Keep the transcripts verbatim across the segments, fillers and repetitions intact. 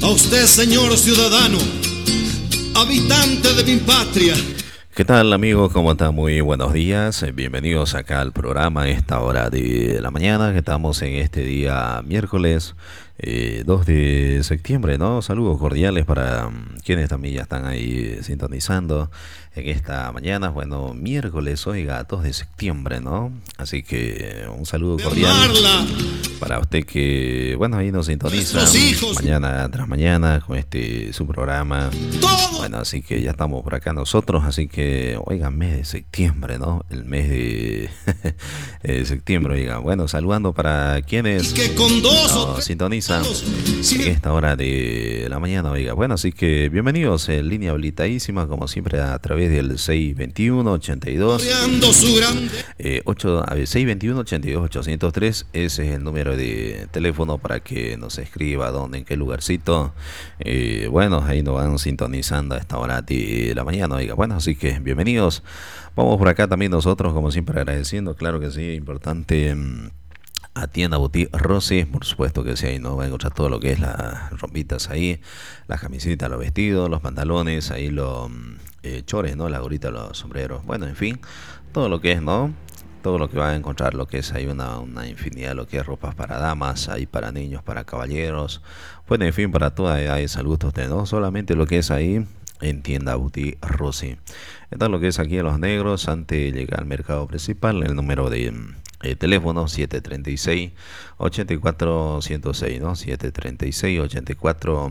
A usted, señor ciudadano, habitante de mi patria. ¿Qué tal, amigos? ¿Cómo están? Muy buenos días. Bienvenidos acá al programa a esta hora de la mañana, que estamos en este día miércoles eh, dos de septiembre, ¿no? Saludos cordiales para um, quienes también ya están ahí sintonizando en esta mañana. Bueno, miércoles, oiga, dos de septiembre, ¿no? Así que un saludo cordial para usted que, bueno, ahí nos sintoniza mañana tras mañana con este su programa. Bueno, así que ya estamos por acá nosotros, así que, oiga, mes de septiembre, ¿no? El mes de, de septiembre, oiga. Bueno, saludando para quienes nos sintonizan en esta hora de la mañana, oiga. Bueno, así que bienvenidos en línea habilitadísima, como siempre, a través del seis veintiuno, ochenta y dos, eh, ocho, a ver, seis veintiuno, ochenta y dos, ochocientos tres. Ese es el número de teléfono para que nos escriba dónde, en qué lugarcito. Eh, bueno, ahí nos van sintonizando a esta hora de la mañana, oiga. Bueno, así que bienvenidos. Vamos por acá también nosotros, como siempre, agradeciendo, claro que sí, importante, a Tienda Boutique Rossi, por supuesto que sí, ahí nos va a encontrar todo lo que es las rompitas ahí, las camisitas, los vestidos, los pantalones, ahí los eh, chores, ¿no? La gorrita, los sombreros, bueno, en fin, todo lo que es, ¿no? Todo lo que va a encontrar, lo que es ahí una, una infinidad de lo que es ropas para damas, ahí para niños, para caballeros, bueno, en fin, para toda edad y salud, usted, ¿no? Solamente lo que es ahí en Tienda Boutique Rossi. Entonces, lo que es aquí en Los Negros, antes de llegar al mercado principal, el número de eh, teléfono siete treinta y seis, ochenta y cuatro ciento seis, ¿no? siete treinta y seis, ochenta y cuatro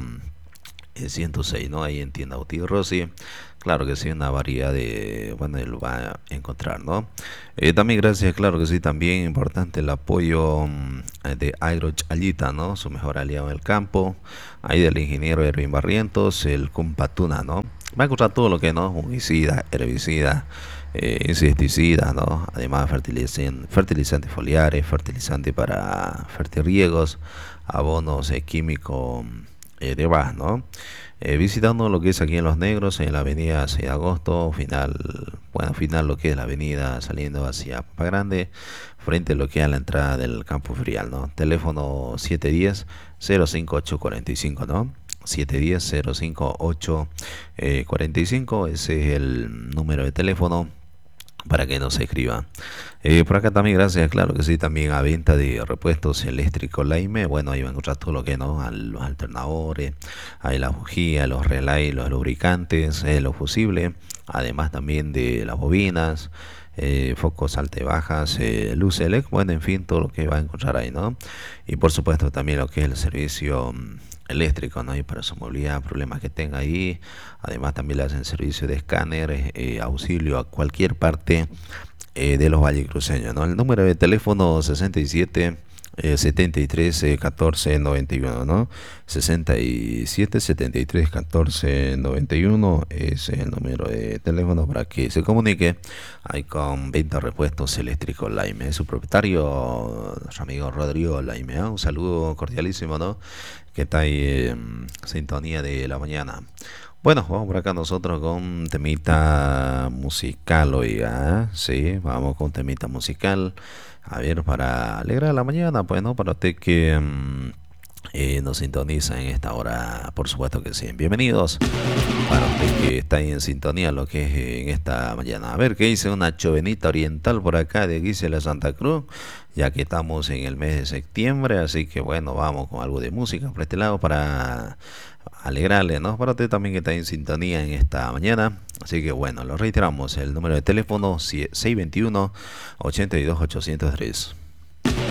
ciento seis, ¿no? Ahí en Tienda Boutique Rossi. Claro que sí, una variedad de, bueno, lo va a encontrar, ¿no? Eh, también gracias, claro que sí, también importante el apoyo um, de Agrochallita, ¿no? Su mejor aliado en el campo, ahí del ingeniero Erwin Barrientos, el Compatuna, ¿no? Va a encontrar todo lo que, ¿no? Fungicida, herbicida, eh, insecticida, ¿no? Además fertilizantes, fertilizantes foliares, fertilizantes para fertirriegos, abonos eh, químicos eh, de base, ¿no? Eh, visitando lo que es aquí en Los Negros, en la avenida seis de agosto, final, bueno, final lo que es la avenida saliendo hacia Pampa Grande, frente a lo que es la entrada del campo ferial, ¿no? Teléfono siete uno cero, cero cinco ocho cuatro cinco, ¿no? siete uno cero, cero cinco ocho cuatro cinco, ese es el número de teléfono para que nos escriba. Eh, por acá también, gracias, claro que sí, también a venta de repuestos eléctricos Laime. Bueno, ahí van a encontrar todo lo que, ¿no? A los alternadores, hay la bujía, los relays, los lubricantes, eh, los fusibles, además también de las bobinas, eh, focos alta y bajas, eh, luz L E D, bueno, en fin, todo lo que va a encontrar ahí, ¿no? Y por supuesto también lo que es el servicio eléctrico, ¿no? Y para su movilidad, problemas que tenga ahí. Además también le hacen servicio de escáner, eh, auxilio a cualquier parte eh, de los valles cruceños, ¿no? El número de teléfono sesenta y siete, setenta y tres, catorce, noventa y uno, ¿no? sesenta y siete, setenta y tres, catorce, noventa y uno es el número de teléfono para que se comunique ahí con Venta Repuestos Eléctricos Laime. Su propietario, nuestro amigo Rodrigo Laime, ¿eh? Un saludo cordialísimo, ¿no? Que está ahí en sintonía de la mañana. Bueno, vamos por acá nosotros con temita musical, oiga, ¿eh? Sí, vamos con temita musical. A ver, para alegrar la mañana, pues, ¿no? Para usted que um, eh, nos sintoniza en esta hora, por supuesto que sí. Bienvenidos. Para usted que está ahí en sintonía, lo que es en esta mañana. A ver, ¿qué dice una chovenita oriental por acá de Gisela Santa Cruz? Ya que estamos en el mes de septiembre, así que bueno, vamos con algo de música por este lado para alegrarle, ¿no? Para usted también que está en sintonía en esta mañana. Así que bueno, lo reiteramos, el número de teléfono seis veintiuno, ochenta y dos, ochocientos tres.